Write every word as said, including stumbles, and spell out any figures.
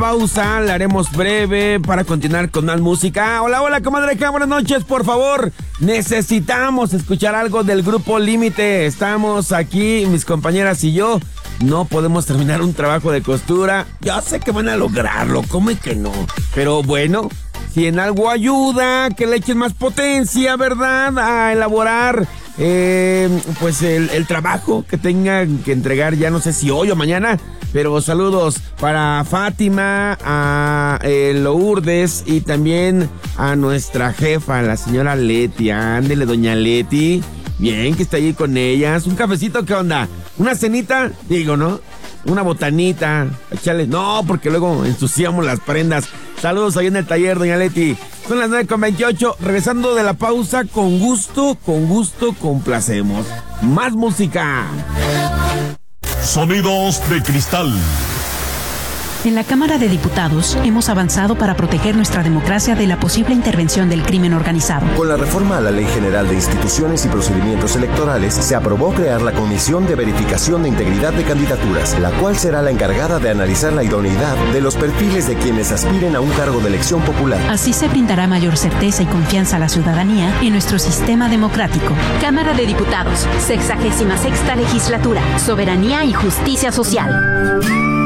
pausa, la haremos breve para continuar con más música. Hola, hola, comadre, buenas noches, por favor. Necesitamos escuchar algo del Grupo Límite. Estamos aquí, mis compañeras y yo. No podemos terminar un trabajo de costura. Ya sé que van a lograrlo, ¿cómo es que no? Pero bueno, si en algo ayuda, que le echen más potencia, ¿verdad? A elaborar eh, pues el, el trabajo que tengan que entregar, ya no sé si hoy o mañana. Pero saludos para Fátima, a eh, Lourdes y también a nuestra jefa, la señora Leti. Ándele, doña Leti. Bien que está ahí con ellas. ¿Un cafecito qué onda? ¿Una cenita? Digo, ¿no? Una botanita. Échale. No, porque luego ensuciamos las prendas. Saludos ahí en el taller, doña Leti. Son las nueve con veintiocho. Regresando de la pausa, con gusto, con gusto, complacemos. Más música. Sonidos de cristal. En la Cámara de Diputados hemos avanzado para proteger nuestra democracia de la posible intervención del crimen organizado. Con la reforma a la Ley General de Instituciones y Procedimientos Electorales, se aprobó crear la Comisión de Verificación de Integridad de Candidaturas, la cual será la encargada de analizar la idoneidad de los perfiles de quienes aspiren a un cargo de elección popular. Así se brindará mayor certeza y confianza a la ciudadanía en nuestro sistema democrático. Cámara de Diputados, sexagésima sexta legislatura, Soberanía y Justicia Social.